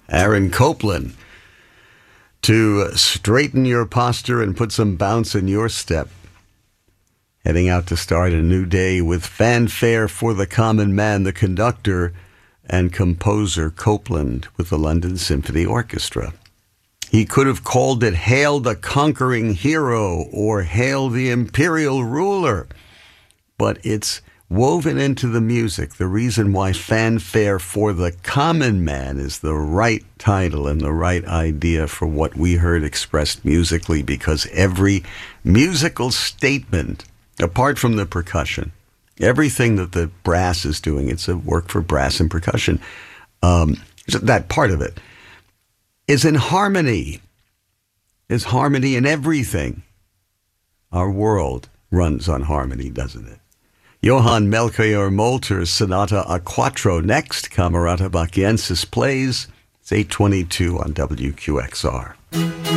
Aaron Copland, to straighten your posture and put some bounce in your step. Heading out to start a new day with Fanfare for the Common Man, the conductor and composer Copland with the London Symphony Orchestra. He could have called it Hail the Conquering Hero or Hail the Imperial Ruler, but it's woven into the music. The reason why Fanfare for the Common Man is the right title and the right idea for what we heard expressed musically, because every musical statement, apart from the percussion, everything that the brass is doing, it's a work for brass and percussion, that part of it, is in harmony. Is harmony in everything. Our world runs on harmony, doesn't it? Johann Melchior Molter's Sonata a Quattro next. Camerata Bachiensis plays. It's 8:22 on WQXR.